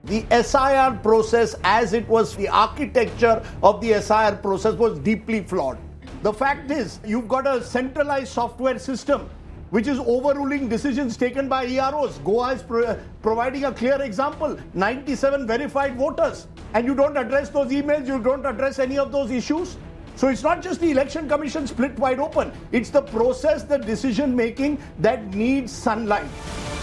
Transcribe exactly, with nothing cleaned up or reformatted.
The S I R process, as it was, the architecture of the S I R process was deeply flawed. The fact is, you've got a centralized software system which is overruling decisions taken by E R Os. Goa is pro- providing a clear example, ninety-seven verified voters. And you don't address those emails, you don't address any of those issues. So it's not just the election commission split wide open. It's the process, the decision making that needs sunlight.